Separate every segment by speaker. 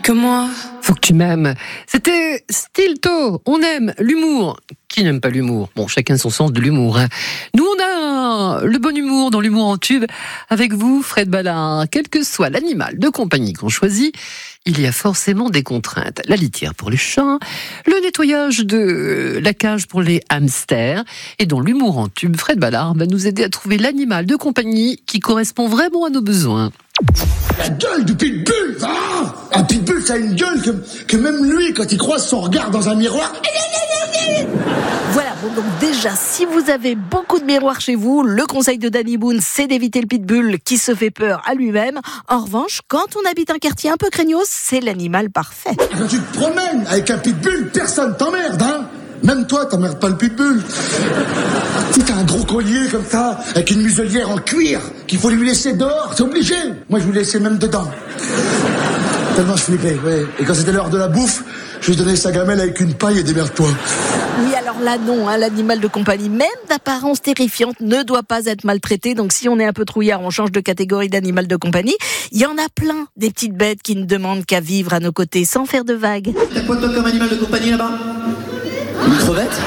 Speaker 1: que moi.
Speaker 2: Faut que tu m'aimes. C'était Stilto. On aime l'humour. Qui n'aime pas l'humour? Bon, chacun son sens de l'humour. Hein. Nous, on a le bon humour dans l'humour en tube. Avec vous, Fred Ballard. Quel que soit l'animal de compagnie qu'on choisit, il y a forcément des contraintes. La litière pour les chats, le nettoyage de la cage pour les hamsters. Et dans l'humour en tube, Fred Ballard va nous aider à trouver l'animal de compagnie qui correspond vraiment à nos besoins.
Speaker 3: La gueule du pitbull, un pitbull, ça a une gueule que même lui, quand il croise son regard dans un miroir...
Speaker 4: Voilà, bon, donc déjà, si vous avez beaucoup de miroirs chez vous, le conseil de Danny Boone, c'est d'éviter le pitbull qui se fait peur à lui-même. En revanche, quand on habite un quartier un peu craignos, c'est l'animal parfait.
Speaker 3: Quand tu te promènes avec un pitbull, personne t'emmerde, hein. Même toi, t'emmerdes pas le pitbull. Si t'as un gros collier comme ça, avec une muselière en cuir, qu'il faut lui laisser dehors, c'est obligé. Moi, je vous laissais même dedans. Tellement je flippais, ouais. Et quand c'était l'heure de la bouffe, je lui donnais sa gamelle avec une paille et démerde-toi.
Speaker 4: Oui, alors là, non, hein, l'animal de compagnie, même d'apparence terrifiante, ne doit pas être maltraité. Donc si on est un peu trouillard, on change de catégorie d'animal de compagnie. Il y en a plein, des petites bêtes qui ne demandent qu'à vivre à nos côtés sans faire de vagues.
Speaker 5: T'as quoi toi comme animal de compagnie là-bas? Une crevette?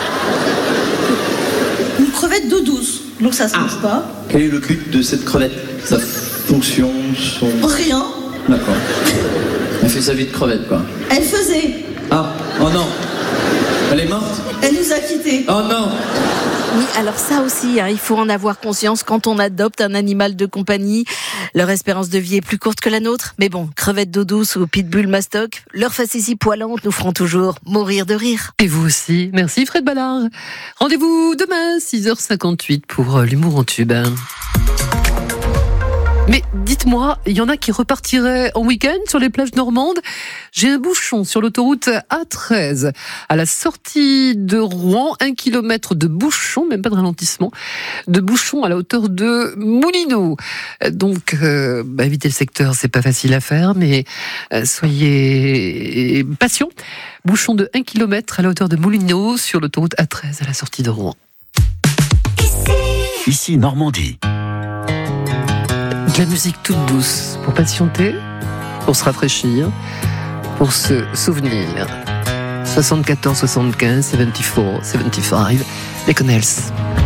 Speaker 6: Une crevette d'eau douce, donc ça se mange pas.
Speaker 5: Quel est le but de cette crevette? Sa fonction, son...
Speaker 6: Rien.
Speaker 5: D'accord. Elle fait sa vie de crevette, quoi.
Speaker 6: Elle faisait.
Speaker 5: Ah, oh non. Elle est morte?
Speaker 6: Elle nous a quittés.
Speaker 5: Oh non.
Speaker 4: Oui, alors ça aussi, hein, il faut en avoir conscience quand on adopte un animal de compagnie. Leur espérance de vie est plus courte que la nôtre. Mais bon, crevettes d'eau douce ou pitbull mastoc, leurs facéties poilantes nous feront toujours mourir de rire.
Speaker 2: Et vous aussi. Merci Fred Ballard. Rendez-vous demain, 6h58 pour l'humour en tube. Mais dites-moi, il y en a qui repartiraient en week-end sur les plages normandes. J'ai un bouchon sur l'autoroute A13. À la sortie de Rouen, 1 kilomètre de bouchon, même pas de ralentissement, de bouchon à la hauteur de Moulineaux. Donc, éviter le secteur, c'est pas facile à faire, mais soyez patients. Bouchon de 1 kilomètre à la hauteur de Moulineaux sur l'autoroute A13 à la sortie de Rouen.
Speaker 7: Ici Normandie.
Speaker 2: De la musique toute douce pour patienter, pour se rafraîchir, pour se souvenir. 74, 75, 74, 75, les Connells.